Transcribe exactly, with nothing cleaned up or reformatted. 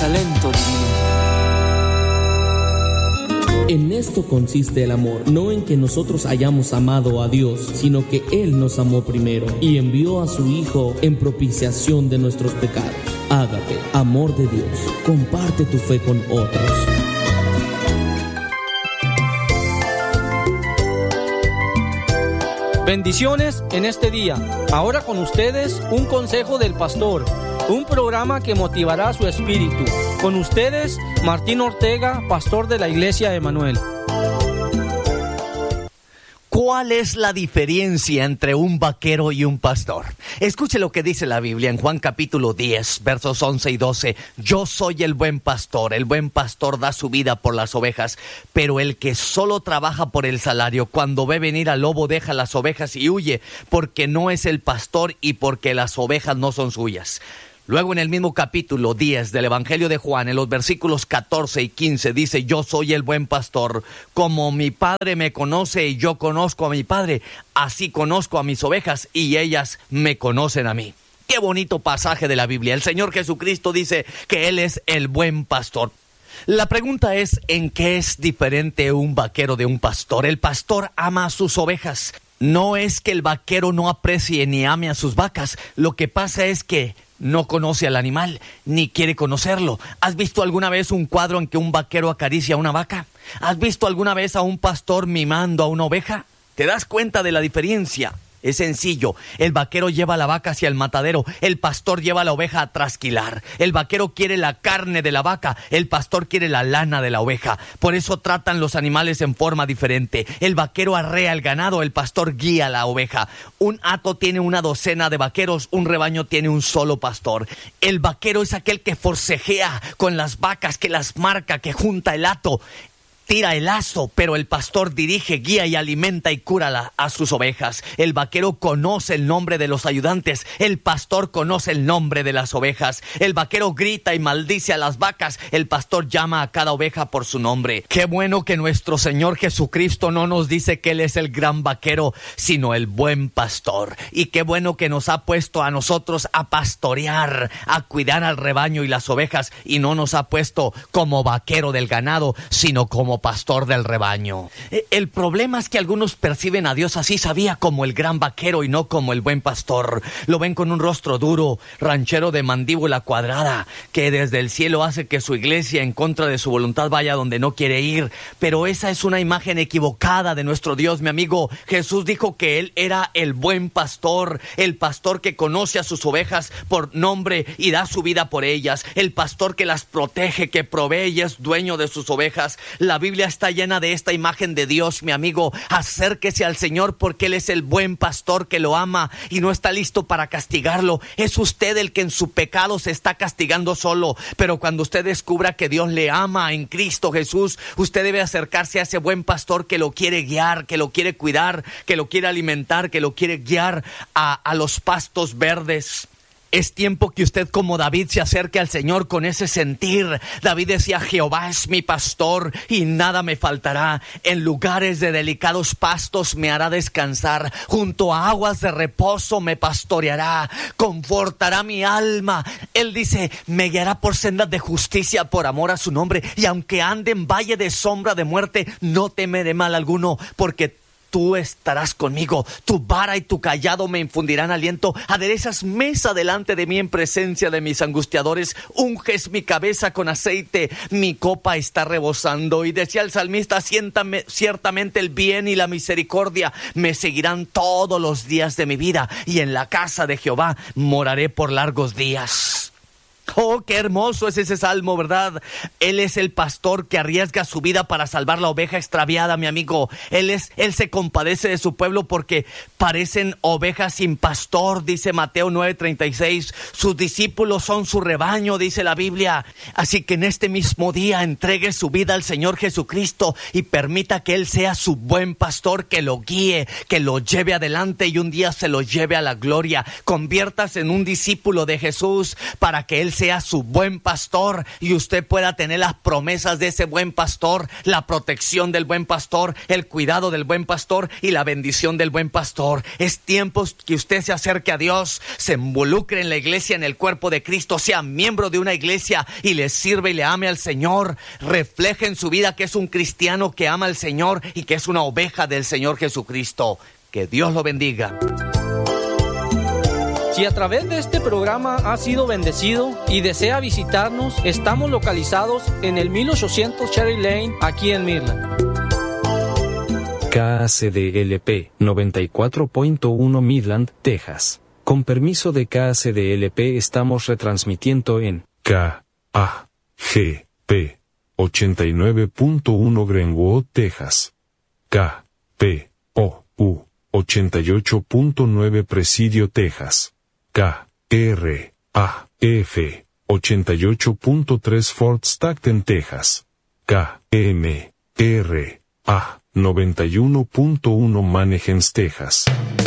talento divino. En esto consiste el amor, no en que nosotros hayamos amado a Dios, sino que Él nos amó primero y envió a su Hijo en propiciación de nuestros pecados. Ágape, amor de Dios, comparte tu fe con otros. Bendiciones en este día. Ahora con ustedes un consejo del pastor, un programa que motivará su espíritu. Con ustedes, Martín Ortega, pastor de la Iglesia Emanuel. ¿Cuál es la diferencia entre un vaquero y un pastor? Escuche lo que dice la Biblia en Juan capítulo diez, versos once y doce. Yo soy el buen pastor, el buen pastor da su vida por las ovejas, pero el que solo trabaja por el salario, cuando ve venir al lobo deja las ovejas y huye, porque no es el pastor y porque las ovejas no son suyas. Luego en el mismo capítulo diez del Evangelio de Juan, en los versículos catorce y quince, dice: yo soy el buen pastor, como mi Padre me conoce y yo conozco a mi Padre, así conozco a mis ovejas y ellas me conocen a mí. Qué bonito pasaje de la Biblia. El Señor Jesucristo dice que Él es el buen pastor. La pregunta es, ¿en qué es diferente un vaquero de un pastor? El pastor ama a sus ovejas. No es que el vaquero no aprecie ni ame a sus vacas. Lo que pasa es que no conoce al animal, ni quiere conocerlo. ¿Has visto alguna vez un cuadro en que un vaquero acaricia a una vaca? ¿Has visto alguna vez a un pastor mimando a una oveja? ¿Te das cuenta de la diferencia? Es sencillo. El vaquero lleva la vaca hacia el matadero, el pastor lleva la oveja a trasquilar. El vaquero quiere la carne de la vaca, el pastor quiere la lana de la oveja. Por eso tratan los animales en forma diferente. El vaquero arrea el ganado, el pastor guía la oveja. Un hato tiene una docena de vaqueros, un rebaño tiene un solo pastor. El vaquero es aquel que forcejea con las vacas, que las marca, que junta el hato, tira el lazo, pero el pastor dirige, guía y alimenta y cura la, a sus ovejas. El vaquero conoce el nombre de los ayudantes, el pastor conoce el nombre de las ovejas. El vaquero grita y maldice a las vacas, el pastor llama a cada oveja por su nombre. Qué bueno que nuestro Señor Jesucristo no nos dice que Él es el gran vaquero, sino el buen pastor. Y qué bueno que nos ha puesto a nosotros a pastorear, a cuidar al rebaño y las ovejas, y no nos ha puesto como vaquero del ganado, sino como pastor del rebaño. El problema es que algunos perciben a Dios así, sabía, como el gran vaquero y no como el buen pastor. Lo ven con un rostro duro, ranchero de mandíbula cuadrada, que desde el cielo hace que su iglesia en contra de su voluntad vaya donde no quiere ir. Pero esa es una imagen equivocada de nuestro Dios, mi amigo. Jesús dijo que Él era el buen pastor, el pastor que conoce a sus ovejas por nombre y da su vida por ellas, el pastor que las protege, que provee y es dueño de sus ovejas. La Biblia está llena de esta imagen de Dios, mi amigo. Acérquese al Señor porque Él es el buen pastor que lo ama y no está listo para castigarlo. Es usted el que en su pecado se está castigando solo, pero cuando usted descubra que Dios le ama en Cristo Jesús, usted debe acercarse a ese buen pastor que lo quiere guiar, que lo quiere cuidar, que lo quiere alimentar, que lo quiere guiar a, a los pastos verdes. Es tiempo que usted, como David, se acerque al Señor con ese sentir. David decía: Jehová es mi pastor y nada me faltará. En lugares de delicados pastos me hará descansar. Junto a aguas de reposo me pastoreará. Confortará mi alma. Él dice: me guiará por sendas de justicia por amor a su nombre. Y aunque ande en valle de sombra de muerte, no temeré mal alguno, porque tú estarás conmigo, tu vara y tu cayado me infundirán aliento. Aderezas mesa delante de mí en presencia de mis angustiadores. Unges mi cabeza con aceite, mi copa está rebosando. Y decía el salmista: Siéntame, ciertamente el bien y la misericordia me seguirán todos los días de mi vida, y en la casa de Jehová moraré por largos días. Oh, qué hermoso es ese salmo, ¿verdad? Él es el pastor que arriesga su vida para salvar la oveja extraviada, mi amigo. Él es, él se compadece de su pueblo porque parecen ovejas sin pastor, dice Mateo nueve treinta y seis. Sus discípulos son su rebaño, dice la Biblia. Así que en este mismo día entregue su vida al Señor Jesucristo y permita que Él sea su buen pastor, que lo guíe, que lo lleve adelante y un día se lo lleve a la gloria. Conviértase en un discípulo de Jesús para que Él sea su buen pastor y usted pueda tener las promesas de ese buen pastor, la protección del buen pastor, el cuidado del buen pastor y la bendición del buen pastor. Es tiempo que usted se acerque a Dios, se involucre en la iglesia, en el cuerpo de Cristo, sea miembro de una iglesia y le sirve y le ame al Señor. Refleje en su vida que es un cristiano que ama al Señor y que es una oveja del Señor Jesucristo. Que Dios lo bendiga. Si a través de este programa ha sido bendecido y desea visitarnos, estamos localizados en el mil ochocientos Cherry Lane, aquí en Midland. K A C D L P noventa y cuatro punto uno Midland, Texas. Con permiso de K A C D L P estamos retransmitiendo en K A G P ochenta y nueve punto uno Greenwood, Texas. K P O U ochenta y ocho punto nueve Presidio, Texas. K R A F ochenta y ocho punto tres Fort Stockton, Texas. K M R A noventa y uno punto uno Manheim, Texas.